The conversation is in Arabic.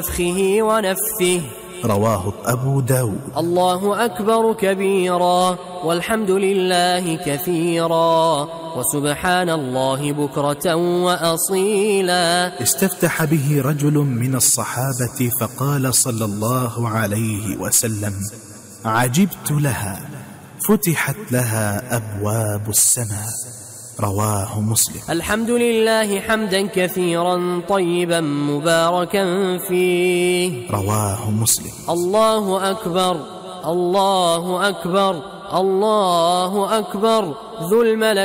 ونفخه ونفثه. رواه أبو داود. الله أكبر كبيرا، والحمد لله كثيرا، وسبحان الله بكرة وأصيلا. استفتح به رجل من الصحابة فقال صلى الله عليه وسلم: عجبت لها، فتحت لها أبواب السماء. رواه مسلم. الحمد لله حمدا كثيرا طيبا مباركا فيه. رواه مسلم. الله أكبر، الله أكبر، الله أكبر، ذو الملك